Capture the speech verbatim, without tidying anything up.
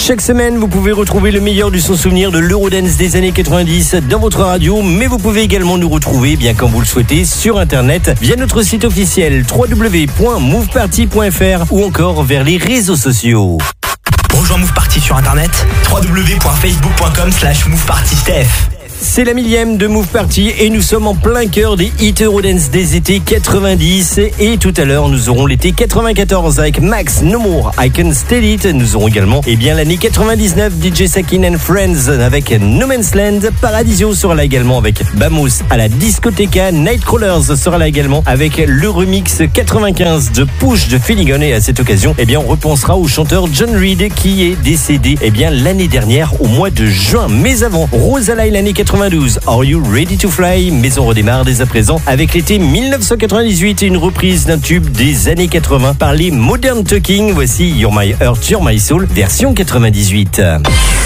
Chaque semaine, vous pouvez retrouver le meilleur du son souvenir de l'Eurodance des années quatre-vingt-dix dans votre radio, mais vous pouvez également nous retrouver, bien quand vous le souhaitez, sur Internet via notre site officiel w w w point move party point f r ou encore vers les réseaux sociaux. Rejoins Move Party sur Internet, w w w point facebook point com slash move party T F. C'est la millième de Move Party et nous sommes en plein cœur des hits Eurodance des étés quatre-vingt-dix. Et tout à l'heure, nous aurons l'été quatre-vingt-quatorze avec Max No More, I Can Steal It. Nous aurons également eh bien, l'année quatre-vingt-dix-neuf, D J Sakin and Friends avec No Man's Land. Paradiso sera là également avec Bamos à la Discoteca. Nightcrawlers sera là également avec le remix quatre-vingt-quinze de Push de Finnegan. Et à cette occasion, eh bien, on repensera au chanteur John Reid qui est décédé eh bien, l'année dernière au mois de juin. Mais avant, Rosalie l'année quatre-vingt-douze, Are You Ready to Fly? Mais on redémarre dès à présent avec l'été dix-neuf cent quatre-vingt-dix-huit, une reprise d'un tube des années quatre-vingts par les Modern Talking. Voici You're My Heart, You're My Soul, version quatre-vingt-dix-huit.